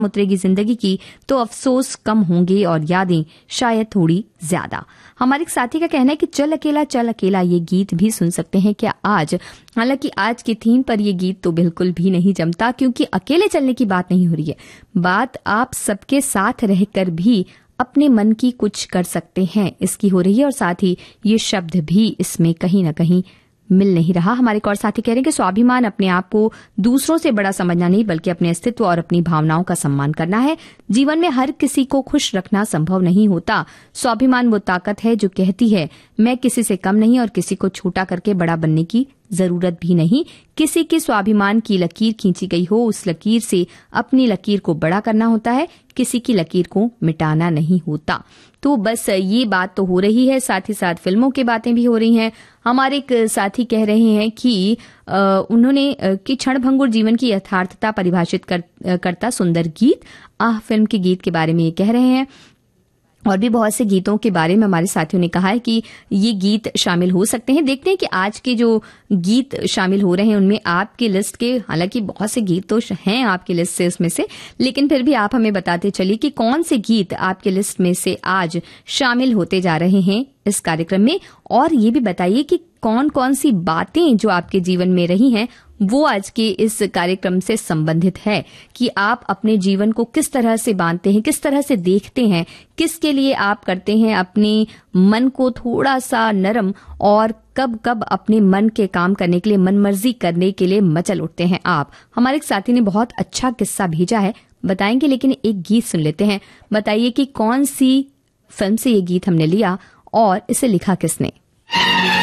उतरेगी जिंदगी की तो अफसोस कम होंगे और यादें शायद थोड़ी ज्यादा। हमारे एक साथी का कहना है कि चल अकेला ये गीत भी सुन सकते हैं क्या आज। हालांकि आज की थीम पर ये गीत तो बिल्कुल भी नहीं जमता, क्योंकि अकेले चलने की बात नहीं हो रही है, बात आप सबके साथ रहकर भी अपने मन की कुछ कर सकते हैं इसकी हो रही है। और साथ ही ये शब्द भी इसमें कहीं ना कहीं मिल नहीं रहा। हमारे एक और साथी कह रहे हैं कि स्वाभिमान अपने आप को दूसरों से बड़ा समझना नहीं, बल्कि अपने अस्तित्व और अपनी भावनाओं का सम्मान करना है। जीवन में हर किसी को खुश रखना संभव नहीं होता। स्वाभिमान वो ताकत है जो कहती है मैं किसी से कम नहीं और किसी को छोटा करके बड़ा बनने की जरूरत भी नहीं। किसी के स्वाभिमान की लकीर खींची गई हो, उस लकीर से अपनी लकीर को बड़ा करना होता है, किसी की लकीर को मिटाना नहीं होता। तो बस ये बात तो हो रही है, साथ ही साथ फिल्मों की बातें भी हो रही हैं। हमारे एक साथी कह रहे हैं कि उन्होंने कि क्षणभंगुर जीवन की यथार्थता परिभाषित करता सुंदर गीत फिल्म के गीत के बारे में ये कह रहे हैं। और भी बहुत से गीतों के बारे में हमारे साथियों ने कहा है कि ये गीत शामिल हो सकते हैं। देखते हैं कि आज के जो गीत शामिल हो रहे हैं उनमें आपकी लिस्ट के, हालांकि बहुत से गीत तो हैं आपकी लिस्ट से उसमें से, लेकिन फिर भी आप हमें बताते चलिए कि कौन से गीत आपके लिस्ट में से आज शामिल होते जा रहे हैं इस कार्यक्रम में। और ये भी बताइए कि कौन कौन सी बातें जो आपके जीवन में रही हैं वो आज के इस कार्यक्रम से संबंधित है, कि आप अपने जीवन को किस तरह से बांधते हैं, किस तरह से देखते हैं, किसके लिए आप करते हैं अपने मन को थोड़ा सा नरम, और कब कब अपने मन के काम करने के लिए, मनमर्जी करने के लिए मचल उठते हैं आप। हमारे एक साथी ने बहुत अच्छा किस्सा भेजा है, बताएंगे, लेकिन एक गीत सुन लेते हैं। बताइए कि कौन सी फिल्म से ये गीत हमने लिया और इसे लिखा किसने।